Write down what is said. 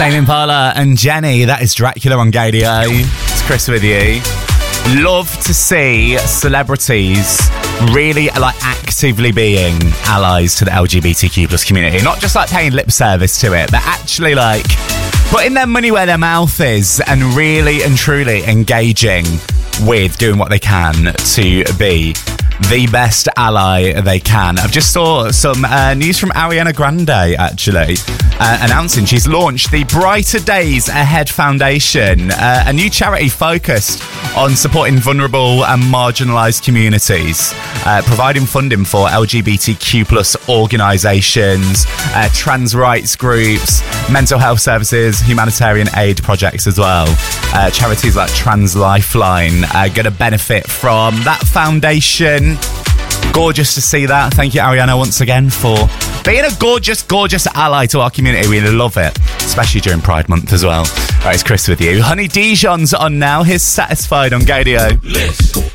Tame Impala and Jenny, that is Dracula on Gadio. It's Chris with you. Love to see celebrities really actively being allies to the LGBTQ plus community. Not just paying lip service to it, but actually putting their money where their mouth is and really and truly engaging with doing what they can to be the best ally they can. I've just saw some news from Ariana Grande, actually, announcing she's launched the Brighter Days Ahead Foundation, a new charity focused on supporting vulnerable and marginalised communities, providing funding for LGBTQ plus organisations, trans rights groups, mental health services, humanitarian aid projects as well. Charities like Trans Lifeline are going to benefit from that foundation. Gorgeous to see that. Thank you, Ariana, once again for being a gorgeous, gorgeous ally to our community. We love it, especially during Pride Month as well. All right, it's Chris with you. Honey Dijon's on now. Here's Satisfied on Gadio.